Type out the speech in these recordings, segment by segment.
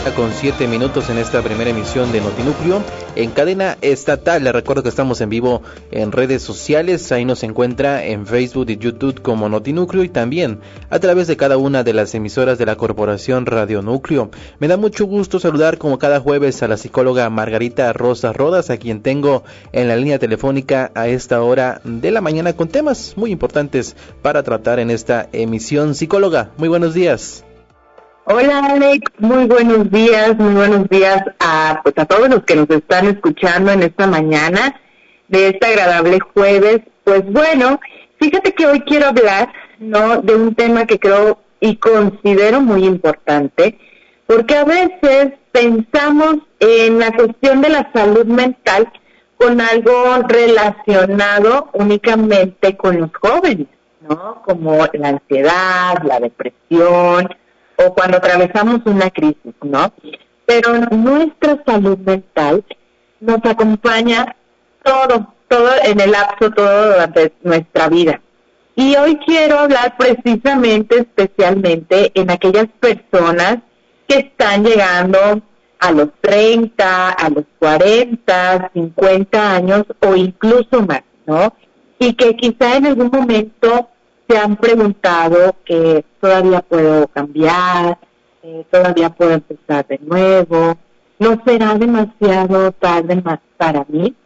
Con 7 minutos en esta primera emisión de Notinúcleo en cadena estatal. Les recuerdo que estamos en vivo en redes sociales, ahí nos encuentra en Facebook y YouTube como Notinúcleo y también a través de cada una de las emisoras de la Corporación Radio Núcleo. Me da mucho gusto saludar como cada jueves a la psicóloga Margarita Rosas Rodas, a quien tengo en la línea telefónica a esta hora de la mañana con temas muy importantes para tratar en esta emisión. Psicóloga, muy buenos días. Hola Alex, muy buenos días a todos los que nos están escuchando en esta mañana de este agradable jueves. Pues bueno, fíjate que hoy quiero hablar, ¿no?, de un tema que creo y considero muy importante, porque a veces pensamos en la cuestión de la salud mental con algo relacionado únicamente con los jóvenes, ¿no?, como la ansiedad, la depresión, o cuando atravesamos una crisis, ¿no? Pero nuestra salud mental nos acompaña todo en el lapso, todo durante nuestra vida. Y hoy quiero hablar especialmente en aquellas personas que están llegando a los 30, a los 40, 50 años o incluso más, ¿no? Y que quizá en algún momento se han preguntado que todavía puedo cambiar, todavía puedo empezar de nuevo, no será demasiado tarde más para mí.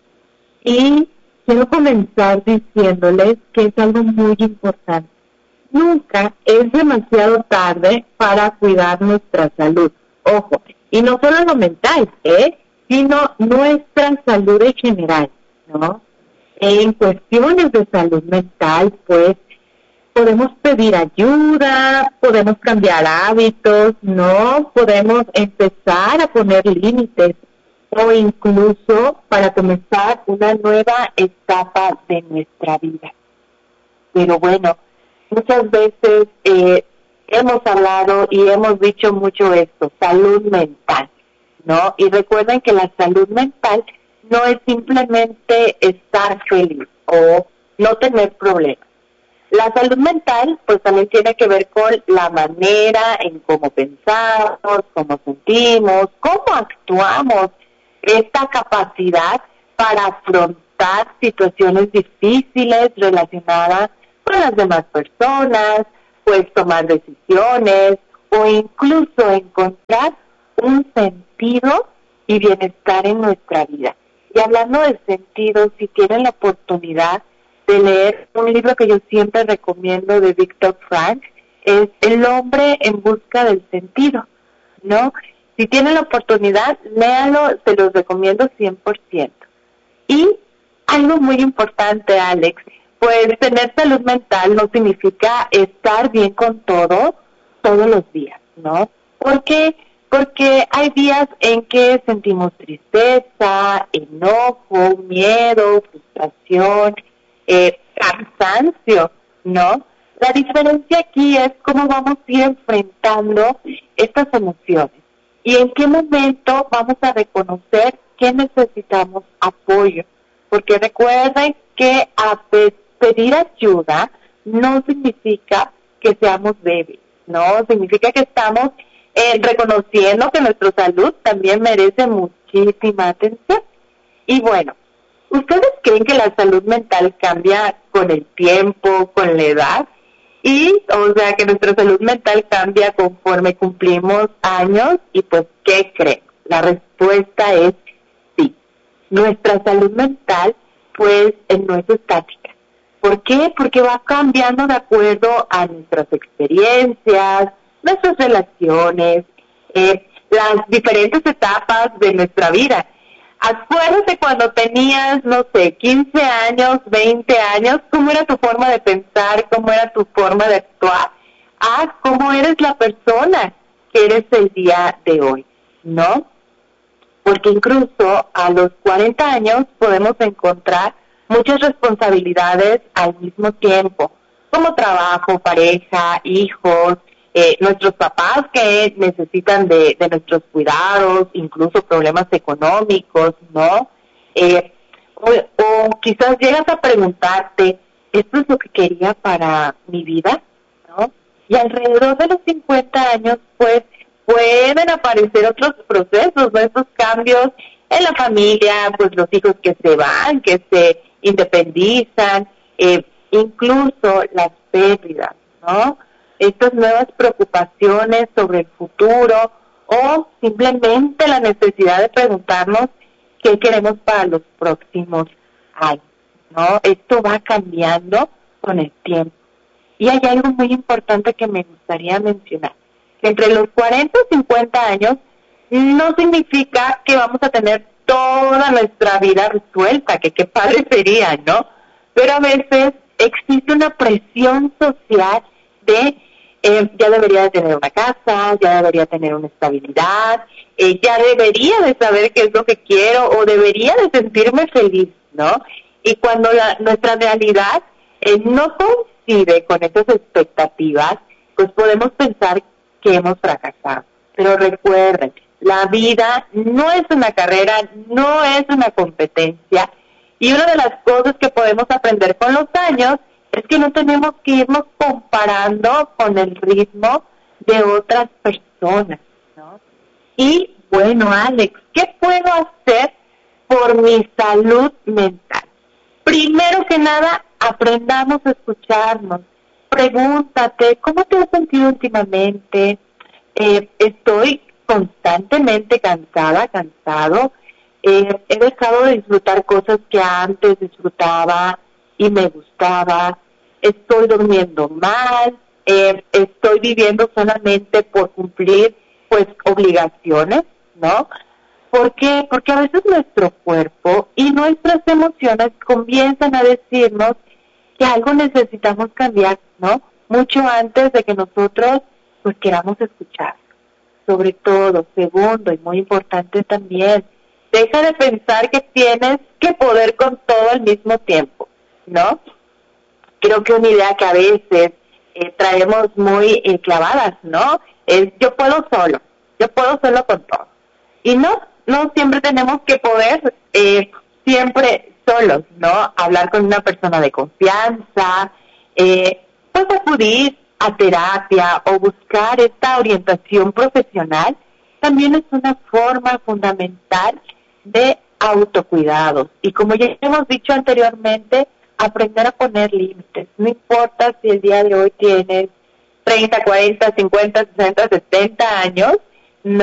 Y quiero comenzar diciéndoles que es algo muy importante. Nunca es demasiado tarde para cuidar nuestra salud. Ojo, y no solo lo mental, sino nuestra salud en general, ¿no? En cuestiones de salud mental, pues, podemos pedir ayuda, podemos cambiar hábitos, ¿no? Podemos empezar a poner límites o incluso para comenzar una nueva etapa de nuestra vida. Pero bueno, muchas veces hemos hablado y hemos dicho mucho esto, salud mental, ¿no? Y recuerden que la salud mental no es simplemente estar feliz o no tener problemas. La salud mental, pues también tiene que ver con la manera en cómo pensamos, cómo sentimos, cómo actuamos, esta capacidad para afrontar situaciones difíciles relacionadas con las demás personas, pues tomar decisiones o incluso encontrar un sentido y bienestar en nuestra vida. Y hablando de sentido, si tienen la oportunidad de leer un libro que yo siempre recomiendo de Viktor Frankl, es El hombre en busca del sentido, ¿no? Si tienen la oportunidad, léanlo, se los recomiendo 100%. Y algo muy importante, Alex, pues tener salud mental no significa estar bien con todo, todos los días, ¿no? ¿Por qué? Porque hay días en que sentimos tristeza, enojo, miedo, frustración, cansancio, ¿no? La diferencia aquí es cómo vamos a ir enfrentando estas emociones y en qué momento vamos a reconocer que necesitamos apoyo, porque recuerden que pedir ayuda no significa que seamos débiles, ¿no? Significa que estamos reconociendo que nuestra salud también merece muchísima atención. Y bueno, ¿ustedes creen que la salud mental cambia con el tiempo, con la edad? O sea, que nuestra salud mental cambia conforme cumplimos años. Y pues, ¿qué creen? La respuesta es sí. Nuestra salud mental, pues, no es estática. ¿Por qué? Porque va cambiando de acuerdo a nuestras experiencias, nuestras relaciones, las diferentes etapas de nuestra vida. Acuérdate cuando tenías, 15 años, 20 años, cómo era tu forma de pensar, cómo era tu forma de actuar, cómo eres la persona que eres el día de hoy, ¿no? Porque incluso a los 40 años podemos encontrar muchas responsabilidades al mismo tiempo, como trabajo, pareja, hijos, nuestros papás que necesitan de nuestros cuidados, incluso problemas económicos, ¿no? O quizás llegas a preguntarte, ¿esto es lo que quería para mi vida? ¿No? Y alrededor de los 50 años, pues, pueden aparecer otros procesos, ¿no? Estos cambios en la familia, pues los hijos que se van, que se independizan, incluso las pérdidas, ¿no? Estas nuevas preocupaciones sobre el futuro o simplemente la necesidad de preguntarnos qué queremos para los próximos años, ¿no? Esto va cambiando con el tiempo. Y hay algo muy importante que me gustaría mencionar. Entre los 40 y 50 años no significa que vamos a tener toda nuestra vida resuelta, que qué padre sería, ¿no? Pero a veces existe una presión social de ya debería de tener una casa, ya debería tener una estabilidad, ya debería de saber qué es lo que quiero o debería de sentirme feliz, ¿no? Y cuando nuestra realidad no coincide con esas expectativas, pues podemos pensar que hemos fracasado. Pero recuerden, la vida no es una carrera, no es una competencia, y una de las cosas que podemos aprender con los años es que no tenemos que irnos comparando con el ritmo de otras personas, ¿no? Y bueno, Alex, ¿qué puedo hacer por mi salud mental? Primero que nada, aprendamos a escucharnos. Pregúntate, ¿cómo te has sentido últimamente? Estoy constantemente cansado. He dejado de disfrutar cosas que antes disfrutaba y me gustaba. Estoy durmiendo mal. Estoy viviendo solamente por cumplir, pues, obligaciones, ¿no? ¿Por qué? Porque a veces nuestro cuerpo y nuestras emociones comienzan a decirnos que algo necesitamos cambiar, ¿no? Mucho antes de que nosotros, pues, queramos escuchar. Sobre todo, segundo y muy importante también, deja de pensar que tienes que poder con todo al mismo tiempo, ¿no? Creo que una idea que a veces traemos muy clavadas, ¿no? Es yo puedo solo con todo. Y no siempre tenemos que poder siempre solos, ¿no? Hablar con una persona de confianza, pues acudir a terapia o buscar esta orientación profesional también es una forma fundamental de autocuidados. Y como ya hemos dicho anteriormente, aprender a poner límites. No importa si el día de hoy tienes 30, 40, 50, 60, 70 años,